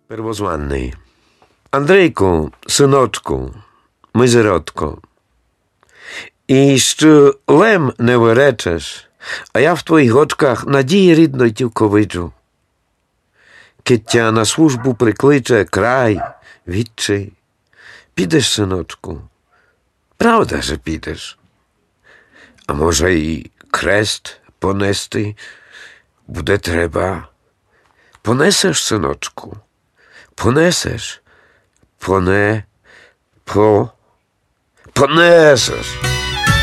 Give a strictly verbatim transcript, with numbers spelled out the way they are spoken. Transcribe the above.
Первозванний. Андрійку, синочку, мизеротко, і що лем не виречеш, а я в твоїх очках надії рідної тільки виджу. Киття на службу прикличе край, відчий. Підеш, синочку? Правда, що підеш? А може і крест понести буде треба? Понесеш, синочку? Понесеш? Поне... По... Понесеш!